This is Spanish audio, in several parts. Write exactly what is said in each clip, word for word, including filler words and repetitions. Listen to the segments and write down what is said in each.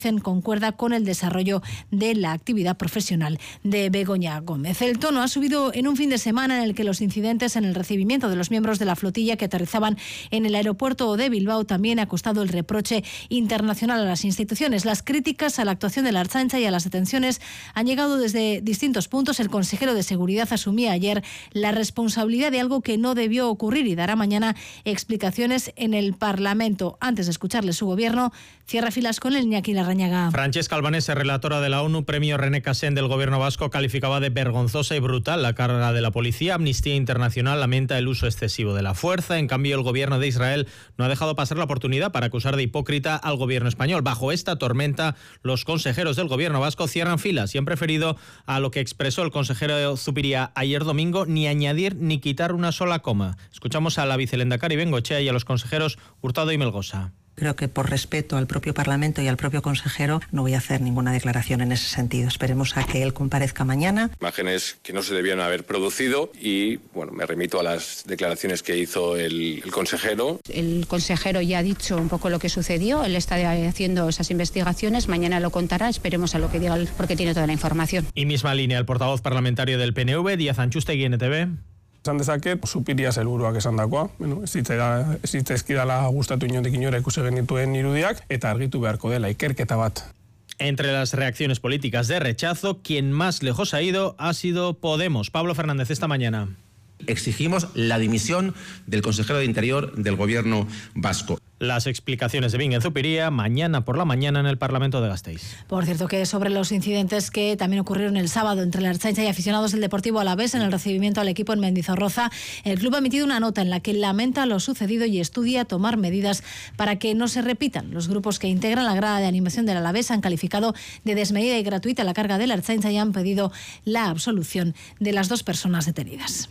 concuerda con el desarrollo de la actividad profesional de Begoña Gómez. El tono ha subido en un fin de semana en el que los incidentes en el recibimiento de los miembros de la flotilla que aterrizaban en el aeropuerto de Bilbao también ha costado el reproche internacional a las instituciones. Las críticas a la actuación de la Ertzaintza y a las detenciones han llegado desde distintos puntos. El consejero de Seguridad asumía ayer la responsabilidad de algo que no debió ocurrir y dará mañana explicaciones en el Parlamento. Antes de escucharle su gobierno, cierra filas con el Iñaki Larrañaga. Francesca Albanese, relatora de la ONU, premio René Cassin del gobierno vasco, calificaba de vergonzosa y brutal la carga de la policía. Amnistía Internacional lamenta el uso excesivo de la fuerza. En cambio, el gobierno de Israel no ha dejado pasar la oportunidad para acusar de hipócrita al gobierno español. Bajo esta tormenta, los consejeros del gobierno vasco cierran filas y han preferido a lo que expresó el consejero Zupiria ayer domingo, ni añadir ni quitar una sola coma. Escuchamos a la vicelendakari Bengoechea y a los consejeros Hurtado y Melgosa. Creo que por respeto al propio Parlamento y al propio consejero no voy a hacer ninguna declaración en ese sentido. Esperemos a que él comparezca mañana. Imágenes que no se debían haber producido y, bueno, me remito a las declaraciones que hizo el, el consejero. El consejero ya ha dicho un poco lo que sucedió. Él está haciendo esas investigaciones. Mañana lo contará. Esperemos a lo que diga él porque tiene toda la información. Y misma línea, el portavoz parlamentario del P N V, Díaz Antxustegui, N T V. Esan dezaket, Zupiria sailburuak esandakoa, bueno, ez zitzaizkidala gustatu inondik inora ikusi genituen irudiak eta argitu beharko dela ikerketa bat. Entre las reacciones políticas de rechazo, quien más lejos ha ido ha sido Podemos. Pablo Fernández esta mañana. Exigimos la dimisión del consejero de Interior del gobierno vasco. Las explicaciones de Bingen Zupiria mañana por la mañana en el Parlamento de Gasteiz. Por cierto, que sobre los incidentes que también ocurrieron el sábado entre la Ertzaintza y aficionados del Deportivo Alavés en el recibimiento al equipo en Mendizorroza, el club ha emitido una nota en la que lamenta lo sucedido y estudia tomar medidas para que no se repitan. Los grupos que integran la grada de animación del Alavés han calificado de desmedida y gratuita la carga de la Ertzaintza y han pedido la absolución de las dos personas detenidas.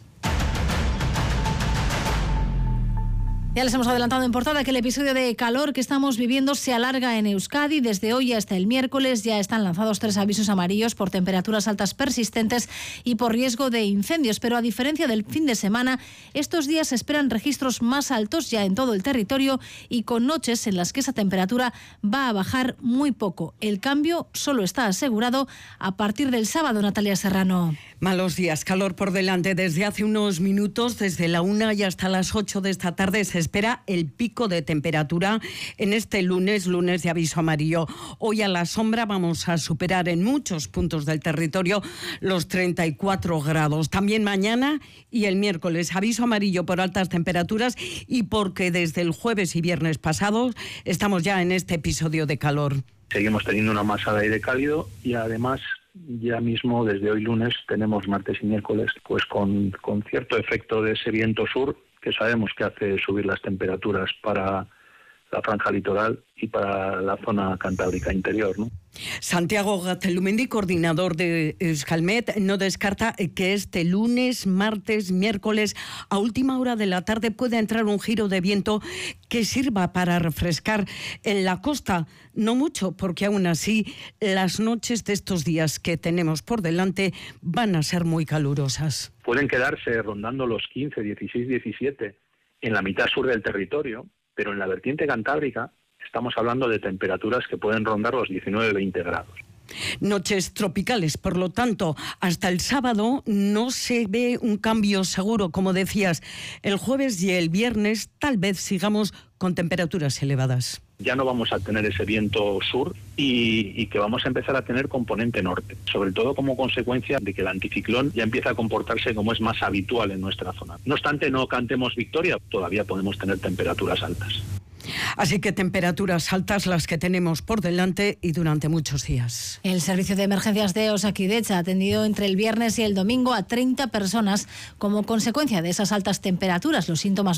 Ya les hemos adelantado en portada que el episodio de calor que estamos viviendo se alarga en Euskadi. Desde hoy hasta el miércoles ya están lanzados tres avisos amarillos por temperaturas altas persistentes y por riesgo de incendios. Pero a diferencia del fin de semana, estos días se esperan registros más altos ya en todo el territorio y con noches en las que esa temperatura va a bajar muy poco. El cambio solo está asegurado a partir del sábado, Natalia Serrano. Malos días, calor por delante desde hace unos minutos, desde la una y hasta las ocho de esta tarde se espera el pico de temperatura en este lunes, lunes de aviso amarillo. Hoy a la sombra vamos a superar en muchos puntos del territorio los treinta y cuatro grados. También mañana y el miércoles aviso amarillo por altas temperaturas y porque desde el jueves y viernes pasados estamos ya en este episodio de calor. Seguimos teniendo una masa de aire cálido y además ya mismo desde hoy lunes tenemos martes y miércoles pues con, con cierto efecto de ese viento sur que sabemos que hace subir las temperaturas para la franja litoral y para la zona cantábrica interior, ¿no? Santiago Gaztelumendi, coordinador de Euskalmet, no descarta que este lunes, martes, miércoles, a última hora de la tarde pueda entrar un giro de viento que sirva para refrescar en la costa. No mucho, porque aún así las noches de estos días que tenemos por delante van a ser muy calurosas. Pueden quedarse rondando los quince, dieciséis, diecisiete en la mitad sur del territorio, pero en la vertiente cantábrica estamos hablando de temperaturas que pueden rondar los diecinueve, veinte grados. Noches tropicales, por lo tanto, hasta el sábado no se ve un cambio seguro, como decías. El jueves y el viernes tal vez sigamos con temperaturas elevadas. Ya no vamos a tener ese viento sur y, y que vamos a empezar a tener componente norte, sobre todo como consecuencia de que el anticiclón ya empieza a comportarse como es más habitual en nuestra zona. No obstante, no cantemos victoria, todavía podemos tener temperaturas altas. Así que temperaturas altas las que tenemos por delante y durante muchos días. El servicio de emergencias de Osakidetza ha atendido entre el viernes y el domingo a treinta personas como consecuencia de esas altas temperaturas. Los síntomas